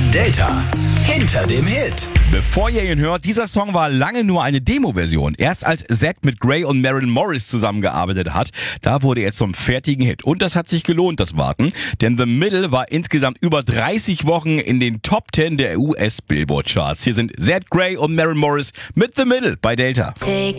Delta hinter dem Hit. Bevor ihr ihn hört, dieser Song war lange nur eine Demo-Version. Erst als Zack mit Gray und Maren Morris zusammengearbeitet hat, da wurde er zum fertigen Hit. Und das hat sich gelohnt, das Warten. Denn The Middle war insgesamt über 30 Wochen in den Top 10 der US-Billboard-Charts. Hier sind Zack Gray und Maren Morris mit The Middle bei Delta.